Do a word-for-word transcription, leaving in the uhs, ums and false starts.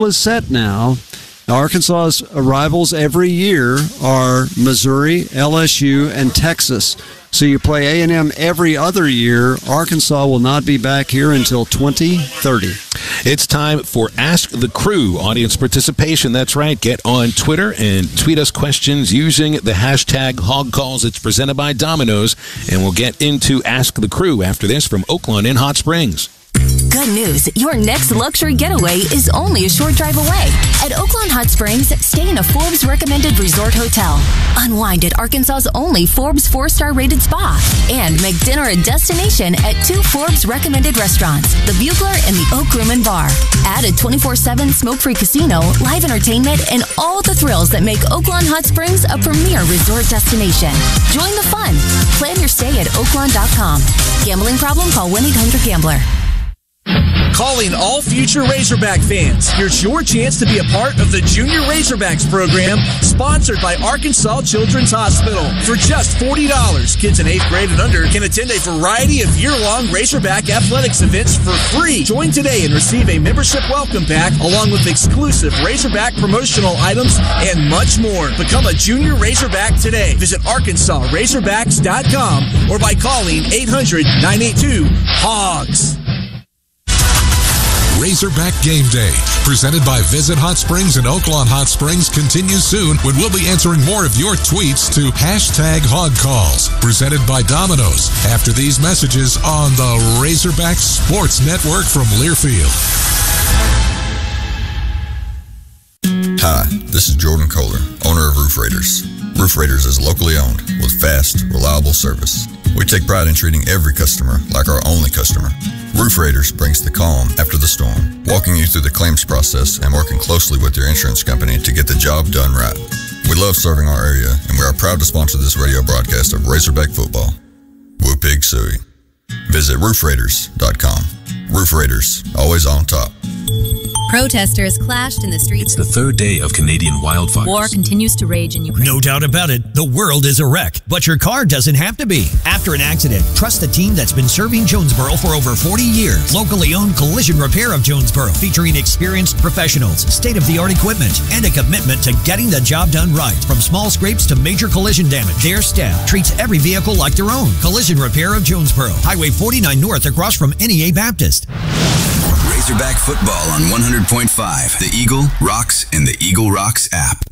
is set now. Arkansas's rivals every year are Missouri, L S U, and Texas. So you play A and M every other year. Arkansas will not be back here until twenty thirty. It's time for Ask the Crew. Audience participation, that's right. Get on Twitter and tweet us questions using the hashtag HogCalls. It's presented by Domino's, and we'll get into Ask the Crew after this from Oaklawn in Hot Springs. Good news, your next luxury getaway is only a short drive away. At Oaklawn Hot Springs, stay in a Forbes recommended resort hotel. Unwind at Arkansas's only Forbes four-star rated spa. And make dinner a destination at two Forbes recommended restaurants, the Bugler and the Oak Room and Bar. Add a twenty-four seven smoke-free casino, live entertainment, and all the thrills that make Oaklawn Hot Springs a premier resort destination. Join the fun. Plan your stay at oaklawn dot com. Gambling problem? Call one eight hundred gambler. Calling all future Razorback fans. Here's your chance to be a part of the Junior Razorbacks program, sponsored by Arkansas Children's Hospital. For just forty dollars, kids in eighth grade and under can attend a variety of year-long Razorback athletics events for free. Join today and receive a membership welcome pack along with exclusive Razorback promotional items and much more. Become a Junior Razorback today. Visit arkansas razorbacks dot com or by calling eight hundred, nine eight two, HOGS. Razorback Game Day, presented by Visit Hot Springs and Oaklawn Hot Springs, continues soon when we'll be answering more of your tweets to hashtag HogCalls, presented by Domino's, after these messages on the Razorback Sports Network from Learfield. Hi, this is Jordan Kohler, owner of Roof Raiders. Roof Raiders is locally owned with fast, reliable service. We take pride in treating every customer like our only customer. Roof Raiders brings the calm after the storm, walking you through the claims process and working closely with your insurance company to get the job done right. We love serving our area, and we are proud to sponsor this radio broadcast of Razorback football. Woo Pig Suey. Visit roof raiders dot com. Roof Raiders, always on top. Protesters clashed in the streets. It's the third day of Canadian wildfires. War continues to rage in Ukraine. No doubt about it, the world is a wreck, but your car doesn't have to be. After an accident, trust the team that's been serving Jonesboro for over forty years. Locally owned Collision Repair of Jonesboro, featuring experienced professionals, state-of-the-art equipment, and a commitment to getting the job done right. From small scrapes to major collision damage, their staff treats every vehicle like their own. Collision Repair of Jonesboro, Highway forty-nine North, across from N E A Baptist. Razorback football on one hundred point five, The Eagle, Rocks, and the Eagle Rocks app.